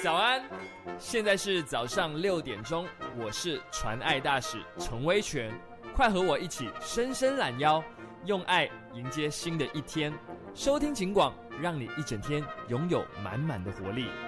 早安，现在是早上6点钟，我是传爱大使陈威全，快和我一起伸伸懒腰，用爱迎接新的一天。收听警广，让你一整天拥有满满的活力。